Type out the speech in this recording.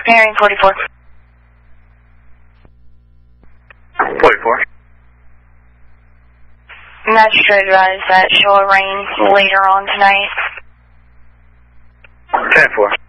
Preparing 44. 44. Magistrate advised that she'll rain later on tonight. 10-4.